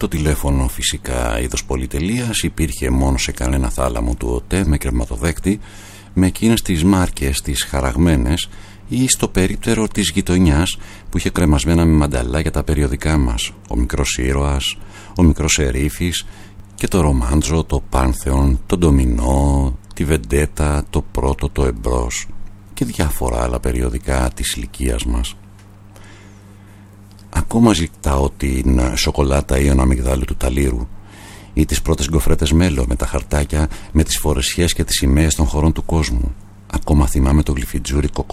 Το τηλέφωνο φυσικά είδος πολυτελείας, υπήρχε μόνο σε κανένα θάλαμο του ΟΤΕ με κρεματοδέκτη, με εκείνες τις μάρκες τις χαραγμένες ή στο περίπτερο της γειτονιάς που είχε κρεμασμένα με μανταλά για τα περιοδικά μας, ο μικρός ήρωας, ο μικρός ερήφης και το ρομάντζο, το πάνθεον, το ντομινό, τη βεντέτα, το πρώτο, το εμπρός και διάφορα άλλα περιοδικά της ηλικίας μας. Ακόμα ζητάω την σοκολάτα ή αμυγδάλου του Ταλήρου ή τις πρώτες γκοφρέτες μέλο με τα χαρτάκια, με τις φορεσιές και τις σημαίες των χωρών του κόσμου. Ακόμα θυμάμαι το γλυφιτζούρι